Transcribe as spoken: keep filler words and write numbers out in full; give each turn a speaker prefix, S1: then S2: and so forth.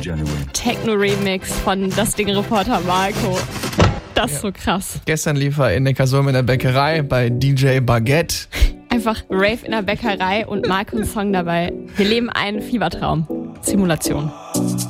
S1: Techno-Remix von Das Ding Reporter Marco. Das ist ja so krass.
S2: Gestern lief er in Neckarsulm in der Bäckerei bei D J Baguette.
S1: Einfach Rave in der Bäckerei und Marco einen Song dabei. Wir leben einen Fiebertraum. Simulation.